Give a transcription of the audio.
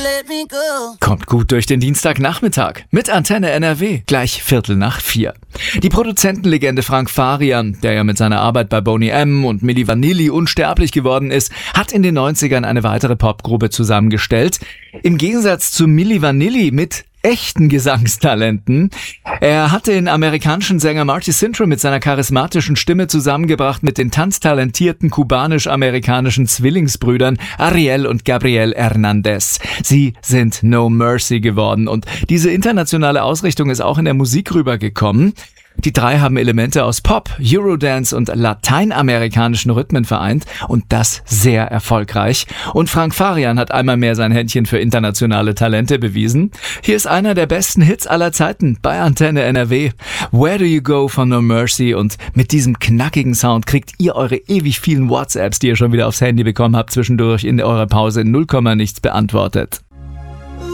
Kommt gut durch den Dienstagnachmittag mit Antenne NRW, gleich 3:45. Die Produzentenlegende Frank Farian, der ja mit seiner Arbeit bei Boney M. und Milli Vanilli unsterblich geworden ist, hat in den 90ern eine weitere Popgruppe zusammengestellt. Im Gegensatz zu Milli Vanilli mit echten Gesangstalenten. Er hatte den amerikanischen Sänger Marty Sintrom mit seiner charismatischen Stimme zusammengebracht mit den tanztalentierten kubanisch-amerikanischen Zwillingsbrüdern Ariel und Gabriel Hernandez. Sie sind No Mercy geworden und diese internationale Ausrichtung ist auch in der Musik rübergekommen. Die drei haben Elemente aus Pop, Eurodance und lateinamerikanischen Rhythmen vereint und das sehr erfolgreich. Und Frank Farian hat einmal mehr sein Händchen für internationale Talente bewiesen. Hier ist einer der besten Hits aller Zeiten bei Antenne NRW. Where Do You Go von No Mercy, und mit diesem knackigen Sound kriegt ihr eure ewig vielen WhatsApps, die ihr schon wieder aufs Handy bekommen habt, zwischendurch in eurer Pause 0, nichts beantwortet.